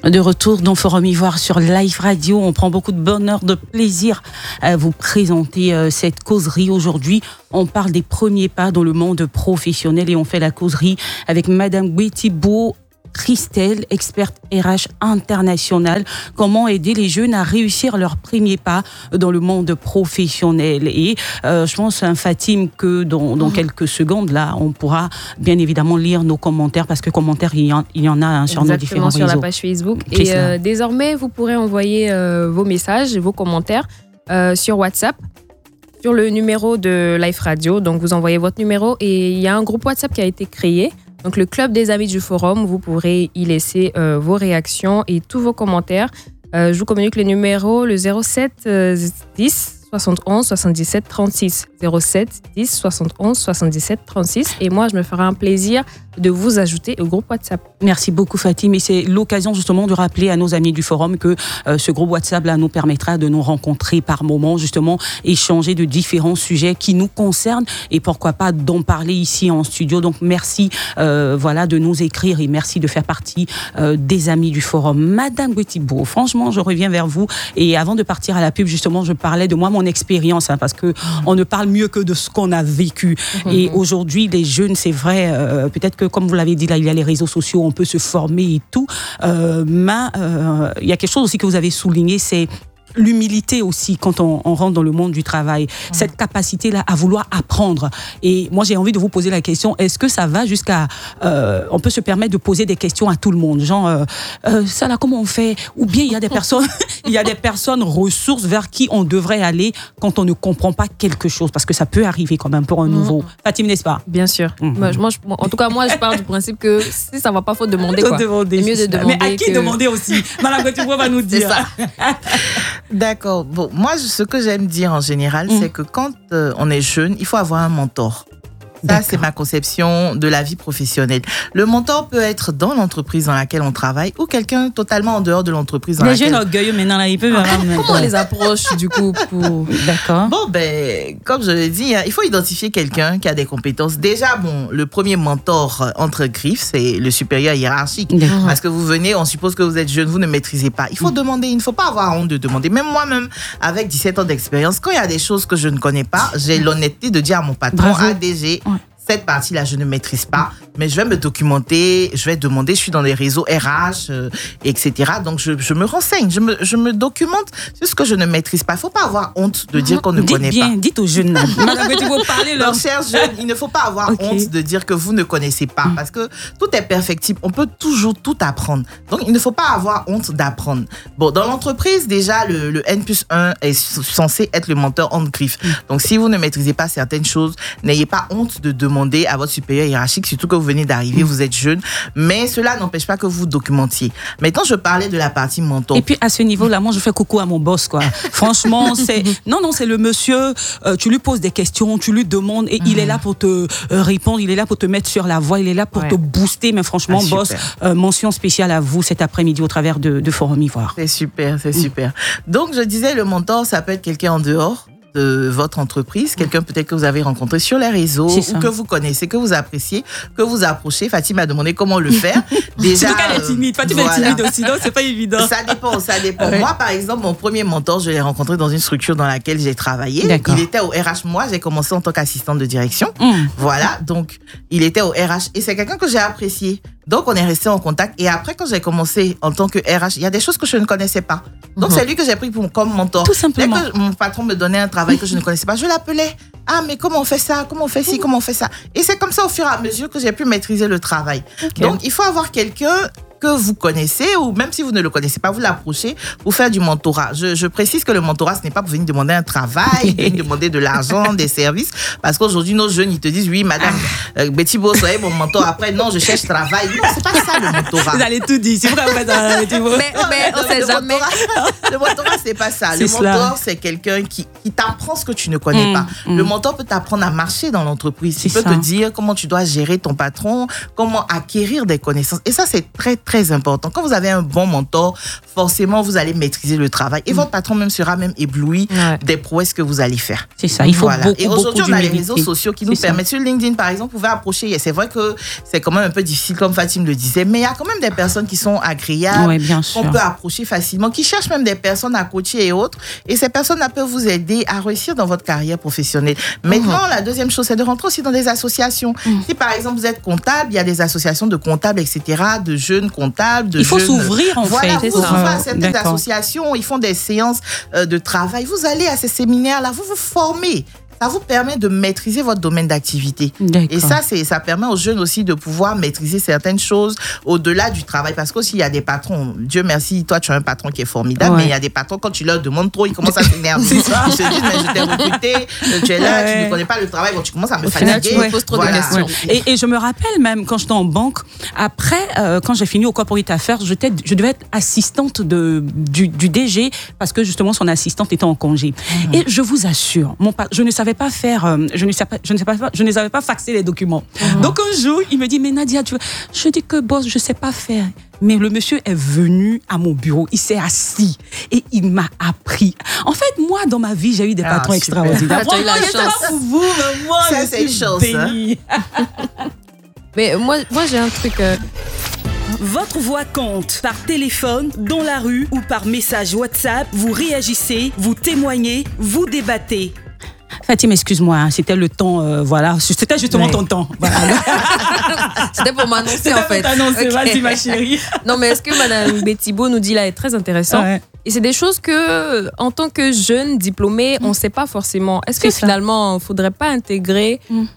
De retour dans Forum Ivoire sur Live Radio, on prend beaucoup de bonheur, de plaisir à vous présenter cette causerie. Aujourd'hui, on parle des premiers pas dans le monde professionnel et on fait la causerie avec Madame Gwetibo Christelle, experte RH internationale. Comment aider les jeunes à réussir leurs premiers pas dans le monde professionnel. Et je pense, Fatim, que dans quelques secondes, là, on pourra bien évidemment lire nos commentaires parce que commentaires, il y en a sur nos différents réseaux. Exactement, sur la page Facebook. Et désormais, vous pourrez envoyer vos messages, vos commentaires sur WhatsApp, sur le numéro de Live Radio. Donc, vous envoyez votre numéro et il y a un groupe WhatsApp qui a été créé. Donc, le club des amis du forum, vous pourrez y laisser vos réactions et tous vos commentaires. Je vous communique le numéro, le 07 10 71 77 36. 07 10 71 77 36. Et moi, je me ferai un plaisir de vous ajouter au groupe WhatsApp. Merci beaucoup, Fatim. Et c'est l'occasion justement de rappeler à nos amis du forum que ce groupe WhatsApp là, nous permettra de nous rencontrer par moment, justement, échanger de différents sujets qui nous concernent et pourquoi pas d'en parler ici en studio. Donc, merci de nous écrire et merci de faire partie des amis du forum. Madame Gwetibo, franchement, je reviens vers vous. Et avant de partir à la pub, justement, je parlais de moi, mon expérience, parce que on ne parle mieux que de ce qu'on a vécu. Et aujourd'hui, les jeunes, c'est vrai, peut-être que comme vous l'avez dit, là, il y a les réseaux sociaux, on peut se former et tout. Mais il y a quelque chose aussi que vous avez souligné, c'est l'humilité aussi quand on rentre dans le monde du travail, cette capacité-là à vouloir apprendre. Et moi, j'ai envie de vous poser la question, est-ce que ça va jusqu'à... on peut se permettre de poser des questions à tout le monde, genre, ça là, comment on fait? Ou bien il y a des personnes, il y a des personnes ressources vers qui on devrait aller quand on ne comprend pas quelque chose, parce que ça peut arriver quand même pour un nouveau. Fatim, n'est-ce pas? Bien sûr. En tout cas, moi, je pars du principe que si ça ne va pas, il faut demander. Quoi. C'est mieux de demander. Mais à qui demander aussi? Madame Gwetibo va nous dire. C'est ça. D'accord. Bon, moi, ce que j'aime dire en général, c'est que quand on est jeune, il faut avoir un mentor. Ça, c'est ma conception de la vie professionnelle. Le mentor peut être dans l'entreprise dans laquelle on travaille ou quelqu'un totalement en dehors de l'entreprise dans laquelle... Les jeunes orgueilleux, maintenant, là, ils peuvent... Comment on les approche, du coup pour... D'accord. Bon, comme je l'ai dit, il faut identifier quelqu'un qui a des compétences. Déjà, le premier mentor entre griffes, c'est le supérieur hiérarchique. Parce que vous venez, on suppose que vous êtes jeune, vous ne maîtrisez pas. Il faut demander, il ne faut pas avoir honte de demander. Même moi-même, avec 17 ans d'expérience, quand il y a des choses que je ne connais pas, j'ai l'honnêteté de dire à mon patron, ADG... Cette partie-là, je ne maîtrise pas, mais je vais me documenter, je vais demander, je suis dans les réseaux RH, etc. Donc, je me renseigne, je me documente sur ce que je ne maîtrise pas. Il ne faut pas avoir honte de dire qu'on ne connaît pas. Dites aux jeunes, Madame Gwetibo, parlez leur. Donc, chers jeunes, il ne faut pas avoir honte de dire que vous ne connaissez pas, parce que tout est perfectible. On peut toujours tout apprendre. Donc, il ne faut pas avoir honte d'apprendre. Bon, dans l'entreprise, déjà, le N+1 est censé être le mentor en griffe. Donc, si vous ne maîtrisez pas certaines choses, n'ayez pas honte de demander à votre supérieur hiérarchique, surtout que vous venez d'arriver, vous êtes jeune, mais cela n'empêche pas que vous documentiez. Maintenant, je parlais de la partie mentor. Et puis, à ce niveau-là, moi, je fais coucou à mon boss, quoi. Franchement, c'est le monsieur, tu lui poses des questions, tu lui demandes, et il est là pour te répondre, il est là pour te mettre sur la voie, il est là pour te booster, mais franchement, boss, mention spéciale à vous cet après-midi au travers de Forum Ivoire. C'est super, c'est super. Donc, je disais, le mentor, ça peut être quelqu'un en dehors de votre entreprise, quelqu'un peut-être que vous avez rencontré sur les réseaux ou que vous connaissez, que vous appréciez, que vous approchez. Fatim m'a demandé comment le faire. Déjà, surtout qu'elle est timide. Fatim est timide aussi, donc c'est pas évident. Ça dépend. Ouais. Moi, par exemple, mon premier mentor, je l'ai rencontré dans une structure dans laquelle j'ai travaillé. D'accord. Il était au RH. Moi, j'ai commencé en tant qu'assistante de direction. Voilà, donc il était au RH et c'est quelqu'un que j'ai apprécié. Donc, on est resté en contact. Et après, quand j'ai commencé en tant que RH, il y a des choses que je ne connaissais pas. Donc, c'est lui que j'ai pris comme mentor. Tout simplement. Dès que mon patron me donnait un travail que je ne connaissais pas, je l'appelais. Ah, mais comment on fait ça? Comment on fait ci? Comment on fait ça? Et c'est comme ça, au fur et à mesure, que j'ai pu maîtriser le travail. Donc, il faut avoir quelqu'un que vous connaissez, ou même si vous ne le connaissez pas, vous l'approchez pour faire du mentorat. Je précise que le mentorat, ce n'est pas pour venir demander un travail, venir demander de l'argent, des services, parce qu'aujourd'hui, nos jeunes, ils te disent, oui, madame Gwetibo, soyez mon mentor. Après, non, je cherche travail. Non, c'est pas ça, le mentorat. Vous allez tout dire. C'est vrai, mais on sait jamais. Le mentorat, c'est pas ça. Le mentor, c'est quelqu'un qui t'apprend ce que tu ne connais pas. Le mentor peut t'apprendre à marcher dans l'entreprise. Il peut te dire comment tu dois gérer ton patron, comment acquérir des connaissances. Et ça, c'est très, très important. Quand vous avez un bon mentor, forcément, vous allez maîtriser le travail. Et votre patron même sera même ébloui des prouesses que vous allez faire. C'est ça, il faut beaucoup, et aujourd'hui, beaucoup on a les réseaux sociaux qui nous permettent. Sur LinkedIn, par exemple, vous pouvez approcher. C'est vrai que c'est quand même un peu difficile, comme Fatim le disait, mais il y a quand même des personnes qui sont agréables, qu'on peut approcher facilement, qui cherchent même des personnes à coacher et autres. Et ces personnes-là peuvent vous aider à réussir dans votre carrière professionnelle. Maintenant, la deuxième chose, c'est de rentrer aussi dans des associations. Si, par exemple, vous êtes comptable, il y a des associations de comptables, etc., de jeunes comptables, il faut s'ouvrir, en fait. Vous ouvrez à certaines associations, ils font des séances de travail. Vous allez à ces séminaires-là, vous vous formez. Ça vous permet de maîtriser votre domaine d'activité. Et ça permet aux jeunes aussi de pouvoir maîtriser certaines choses au-delà du travail. Parce qu'aussi, il y a des patrons. Dieu merci, toi, tu as un patron qui est formidable, mais il y a des patrons, quand tu leur demandes trop, ils commencent à s'énerver. Ils se disent, mais je t'ai recruté, tu es là, tu ne connais pas le travail, bon, tu commences à me fatiguer. Tu me poses trop de questions. Et je me rappelle même, quand j'étais en banque, après, quand j'ai fini au Corporate Affairs, je devais être assistante du DG, parce que justement, son assistante était en congé. Et je vous assure, je ne savais pas faire, je ne savais pas faxer les documents. Donc un jour, il me dit, mais Nadia, je dis que boss, je ne sais pas faire. Mais le monsieur est venu à mon bureau, il s'est assis et il m'a appris. En fait, moi, dans ma vie, j'ai eu des patrons extraordinaires. Tu as eu la chance. Pour vous, mais moi, ça, c'est une chance. Mais moi j'ai un truc... Votre voix compte. Par téléphone, dans la rue ou par message WhatsApp, vous réagissez, vous témoignez, vous débattez. Fatim, excuse-moi, c'était le temps, c'était justement ton temps. Voilà. C'était pour m'annoncer, en fait. T'annoncer, vas-y, ma chérie. Non, mais ce que Madame Betty-Beau nous dit là est très intéressant. Et c'est des choses que, en tant que jeune diplômé, on ne sait pas forcément. Est-ce que finalement, il ne faudrait pas intégrer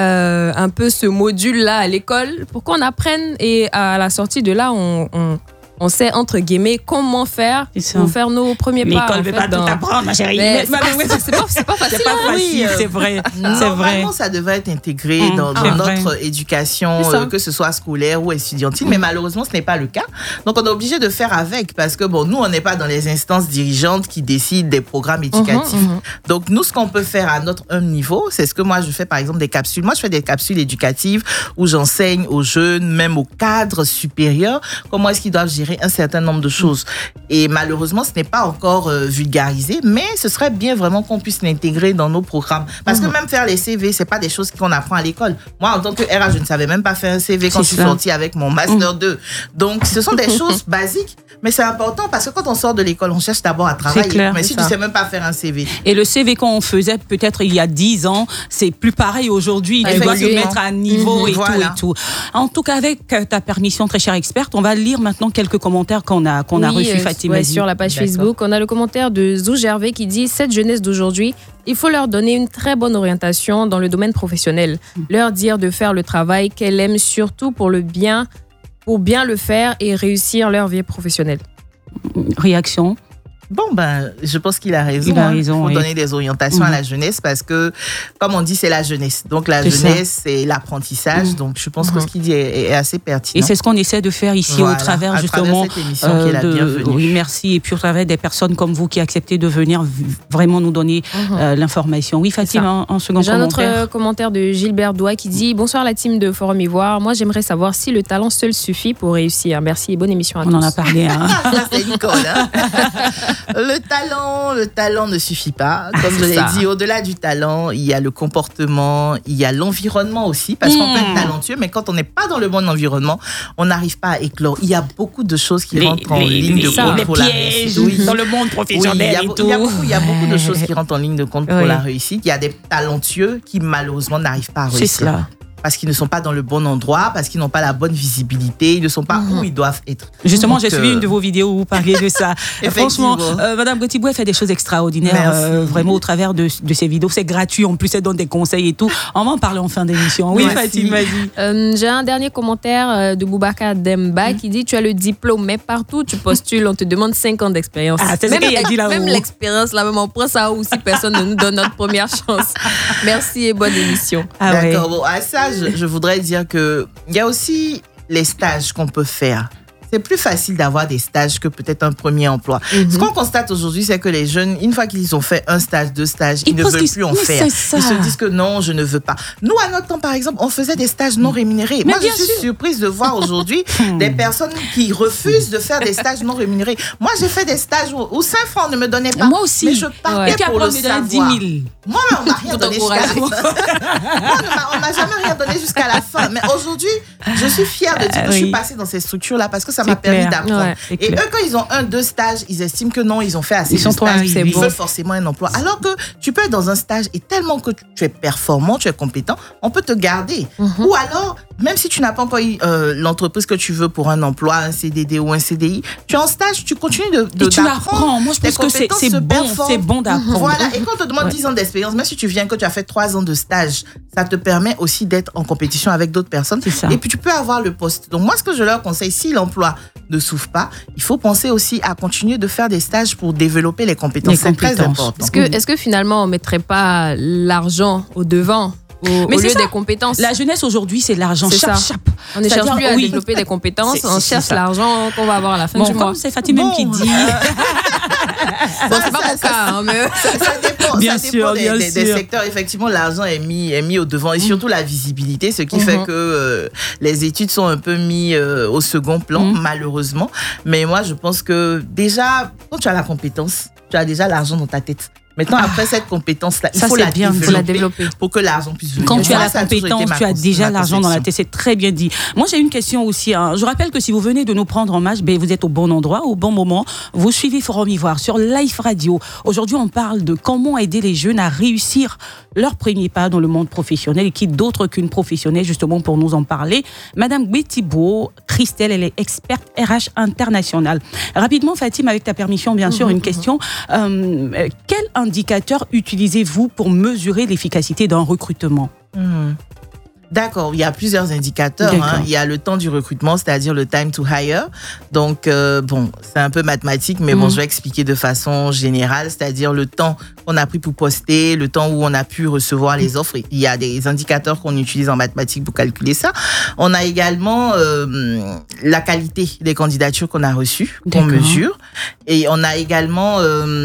un peu ce module-là à l'école pour qu'on apprenne et à la sortie de là, on sait, entre guillemets, comment faire pour faire nos premiers pas. L'école ne veut pas tout apprendre, ma chérie. C'est pas facile. C'est pas facile, c'est vrai. Normalement, ça devrait être intégré dans notre éducation, que ce soit scolaire ou estudiantine, mais malheureusement, ce n'est pas le cas. Donc, on est obligé de faire avec parce que, bon, nous, on n'est pas dans les instances dirigeantes qui décident des programmes éducatifs. Donc, nous, ce qu'on peut faire à notre niveau, c'est ce que moi, je fais, par exemple, des capsules. Moi, je fais des capsules éducatives où j'enseigne aux jeunes, même aux cadres supérieurs, comment est-ce qu'ils doivent gérer un certain nombre de choses. Et malheureusement, ce n'est pas encore vulgarisé, mais ce serait bien vraiment qu'on puisse l'intégrer dans nos programmes. Parce que même faire les CV, c'est pas des choses qu'on apprend à l'école. Moi, en tant que RH, je ne savais même pas faire un CV quand je suis sortie avec mon Master 2. Donc, ce sont des choses basiques, mais c'est important parce que quand on sort de l'école, on cherche d'abord à travailler. Clair, mais si tu ne sais même pas faire un CV. Et le CV qu'on faisait peut-être il y a 10 ans, c'est plus pareil aujourd'hui. Il doit se mettre à niveau et tout. En tout cas, avec ta permission, très chère experte, on va lire maintenant quelques commentaires qu'on a reçus, Fatima. Sur la page Facebook, on a le commentaire de Zou Gervais qui dit « Cette jeunesse d'aujourd'hui, il faut leur donner une très bonne orientation dans le domaine professionnel. Leur dire de faire le travail qu'elles aiment surtout pour bien le faire et réussir leur vie professionnelle. » Réaction? Bon, je pense qu'il a raison. Il faut donner des orientations à la jeunesse parce que, comme on dit, c'est la jeunesse. Donc, la jeunesse, c'est l'apprentissage. Donc, je pense que ce qu'il dit est assez pertinent. Et c'est ce qu'on essaie de faire ici au travers, justement, cette émission qui est la bienvenue. Oui, merci. Et puis, au travers des personnes comme vous qui acceptez de venir vraiment nous donner l'information. Oui, Fatima, en second commentaire. J'ai un autre commentaire de Gilbert Doua qui dit « Bonsoir la team de Forum Ivoire. Moi, j'aimerais savoir si le talent seul suffit pour réussir. Merci et bonne émission à tous. » On en a parlé. C'est Nicole. Le talent ne suffit pas. Comme je l'ai dit, au-delà du talent, il y a le comportement, il y a l'environnement aussi, parce qu'on peut être talentueux, mais quand on n'est pas dans le bon environnement, on n'arrive pas à éclore. Il y a beaucoup de choses qui rentrent en ligne de compte pour la réussite. Dans le monde professionnel et tout. Il y a beaucoup de choses qui rentrent en ligne de compte pour la réussite. Il y a des talentueux qui malheureusement n'arrivent pas à réussir. C'est cela. Parce qu'ils ne sont pas dans le bon endroit, parce qu'ils n'ont pas la bonne visibilité, ils ne sont pas où ils doivent être. Justement, j'ai suivi une de vos vidéos où vous parliez de ça. Franchement, Madame Betty-Beau fait des choses extraordinaires, vraiment au travers de ces vidéos. C'est gratuit, en plus elle donne des conseils et tout. On va en parler en fin d'émission. Oui, Fatim, vas-y. J'ai un dernier commentaire de Boubacar Demba qui dit « Tu as le diplôme, mais partout tu postules, on te demande 5 ans d'expérience. » C'est ce qu'il a dit là-haut. Même l'expérience, là, même on prend ça où si personne ne nous donne notre première chance. Merci et bonne émission. D'accord, bon, à ça, je voudrais dire qu'il y a aussi les stages qu'on peut faire. c'est plus facile d'avoir des stages que peut-être un premier emploi. Ce qu'on constate aujourd'hui, c'est que les jeunes, une fois qu'ils ont fait un stage, 2 stages, ils ne veulent plus en faire. Ils se disent que non, je ne veux pas. Nous, à notre temps, par exemple, on faisait des stages non rémunérés. Moi, je suis surprise de voir aujourd'hui des personnes qui refusent de faire des stages non rémunérés. Moi, j'ai fait des stages où 5 francs ne me donnaient pas. Moi aussi. Mais je partais pour le savoir. 10 000. Moi, on m'a rien donné jusqu'à la fin. On m'a jamais rien donné jusqu'à la fin. Mais aujourd'hui, je suis fière de dire que je suis passée dans ces structures-là parce que ça m'a permis d'apprendre. Et eux, quand ils ont 1-2 stages, ils estiment que non, ils ont fait assez de stages. Ils veulent forcément un emploi. Alors que tu peux être dans un stage et tellement que tu es performant, tu es compétent, on peut te garder. Ou alors, même si tu n'as pas encore eu l'entreprise que tu veux pour un emploi, un CDD ou un CDI, tu es en stage, tu continues d'apprendre. Tu apprends. Moi, je pense que c'est bon d'apprendre. Voilà. Et quand on te demande 10 ans d'expérience, même si tu viens que tu as fait 3 ans de stage, ça te permet aussi d'être en compétition avec d'autres personnes. Et puis, tu peux avoir le poste. Donc, moi, ce que je leur conseille, si l'emploi ne s'ouvre pas, il faut penser aussi à continuer de faire des stages pour développer les compétences. C'est très important. Est-ce que finalement, on ne mettrait pas l'argent au devant au lieu des compétences? La jeunesse aujourd'hui, c'est l'argent. On ne cherche plus à développer des compétences, on cherche l'argent qu'on va avoir à la fin du mois. C'est Fatima qui dit. C'est pas mon cas, mais ça dépend. Bien sûr, des secteurs. Effectivement, l'argent est mis au devant et surtout la visibilité, ce qui fait que les études sont un peu mis au second plan, malheureusement. Mais moi, je pense que déjà, quand tu as la compétence, tu as déjà l'argent dans ta tête. Maintenant, après cette compétence-là, il faut la développer pour que l'argent puisse venir. Quand tu as la compétence, tu as déjà l'argent dans la tête. C'est très bien dit. Moi, j'ai une question aussi. Je rappelle que si vous venez de nous prendre en marche, vous êtes au bon endroit, au bon moment. Vous suivez Forum Ivoire sur Life Radio. Aujourd'hui, on parle de comment aider les jeunes à réussir leur premier pas dans le monde professionnel. Et qui d'autre qu'une professionnelle, justement, pour nous en parler. Madame Gbetibo Christelle, elle est experte RH internationale. Rapidement, Fatima, avec ta permission, bien sûr, une question. Quel indicateur utilisez-vous pour mesurer l'efficacité d'un recrutement? D'accord, il y a plusieurs indicateurs. Il y a le temps du recrutement, c'est-à-dire le time to hire. Donc, c'est un peu mathématique, mais je vais expliquer de façon générale, c'est-à-dire le temps qu'on a pris pour poster, le temps où on a pu recevoir les offres. Il y a des indicateurs qu'on utilise en mathématiques pour calculer ça. On a également la qualité des candidatures qu'on a reçues, qu'on mesure. Et on a également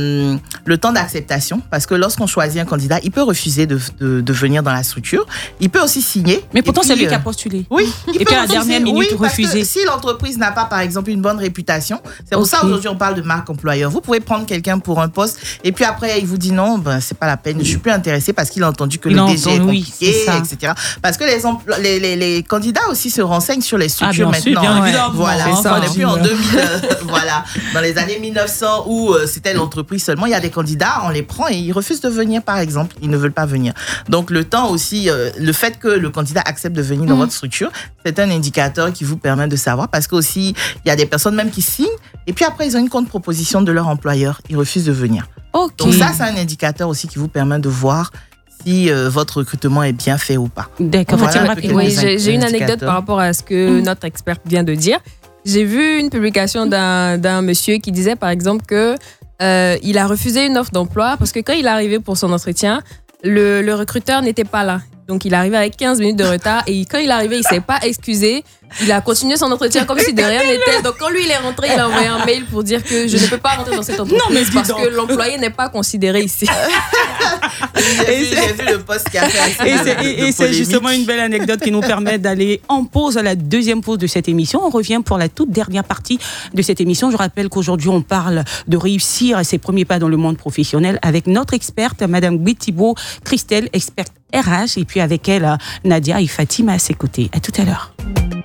le temps d'acceptation, parce que lorsqu'on choisit un candidat, il peut refuser de venir dans la structure. Il peut aussi signer. Mais pourtant, c'est lui qui a postulé. Oui. Et puis à la dernière minute, refuser. Si l'entreprise n'a pas, par exemple, une bonne réputation, c'est pour ça aujourd'hui on parle de marque employeur. Vous pouvez prendre quelqu'un pour un poste et puis après il vous dit non, c'est pas la peine, je suis plus intéressé parce qu'il a entendu que le DG est compliqué, etc. Parce que les candidats aussi se renseignent sur les structures maintenant. Bien évidemment. Voilà, on n'est plus en 2000. Voilà, dans les années 1900 où c'était l'entreprise seulement, il y a des candidats, on les prend et ils refusent de venir, par exemple, ils ne veulent pas venir. Donc le temps aussi, le fait que le candidat accepte de venir dans votre structure, c'est un indicateur qui vous permet de savoir, parce qu'aussi, il y a des personnes même qui signent et puis après, ils ont une contre-proposition de leur employeur. Ils refusent de venir. Donc ça, c'est un indicateur aussi qui vous permet de voir si votre recrutement est bien fait ou pas. D'accord. Voilà, j'ai une anecdote par rapport à ce que notre experte vient de dire. J'ai vu une publication d'un monsieur qui disait, par exemple, que il a refusé une offre d'emploi parce que quand il est arrivé pour son entretien, le recruteur n'était pas là. Donc, il est arrivé avec 15 minutes de retard et quand il est arrivé, il ne s'est pas excusé. Il a continué son entretien comme si de rien n'était. Donc, quand lui, il est rentré, il a envoyé un mail pour dire que je ne peux pas rentrer dans cette entreprise parce que l'employé n'est pas considéré ici. J'ai vu le post qu'il a fait. Et c'est justement une belle anecdote qui nous permet d'aller en pause, à la deuxième pause de cette émission. On revient pour la toute dernière partie de cette émission. Je rappelle qu'aujourd'hui, on parle de réussir ses premiers pas dans le monde professionnel avec notre experte, Madame Gbetibo Christelle, experte RH, et puis avec elle, Nadia et Fatima à ses côtés. À tout à l'heure.